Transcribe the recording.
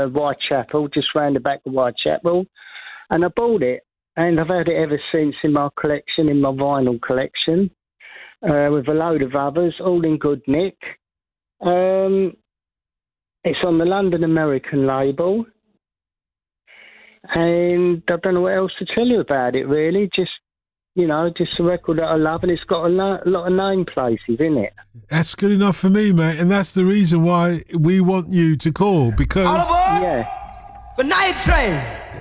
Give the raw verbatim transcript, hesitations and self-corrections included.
uh, Whitechapel, just round the back of Whitechapel, and I bought it, and I've had it ever since in my collection, in my vinyl collection, uh, with a load of others, all in good nick. Um, it's on the London American label, and I don't know what else to tell you about it, really. Just, you know, just a record that I love, and it's got a lo- lot of name places in it. That's good enough for me, mate, and that's the reason why we want you to call, because... All aboard Yeah. for Night Train.